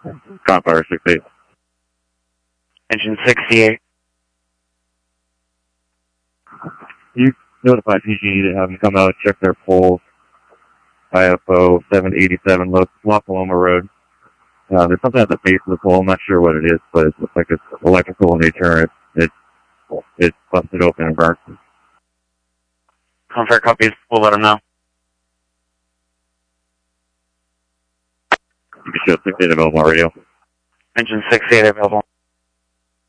Fire 68. Engine 68. You notify PG&E to have them come out and check their poles. IFO 787 La Paloma Road. There's something at the base of the pole. I'm not sure what it is, but it looks like it's electrical in nature. It's busted open and burnt. Confirm copies. We'll let them know. You can show 68 available on radio. Engine 68 available.